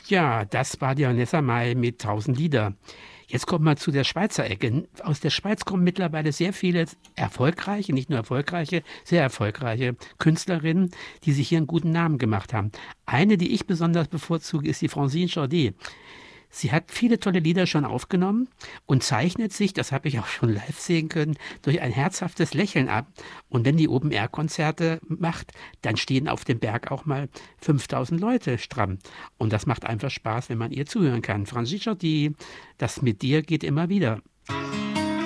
Ja, das war die Vanessa Mai mit 1000 Lieder. Jetzt kommt mal zu der Schweizer Ecke. Aus der Schweiz kommen mittlerweile sehr viele erfolgreiche, nicht nur erfolgreiche, sehr erfolgreiche Künstlerinnen, die sich hier einen guten Namen gemacht haben. Eine, die ich besonders bevorzuge, ist die Francine Jordi. Sie hat viele tolle Lieder schon aufgenommen und zeichnet sich, das habe ich auch schon live sehen können, durch ein herzhaftes Lächeln ab. Und wenn die Open-Air-Konzerte macht, dann stehen auf dem Berg auch mal 5000 Leute stramm. Und das macht einfach Spaß, wenn man ihr zuhören kann. Franzi Jordi, das mit dir geht immer wieder.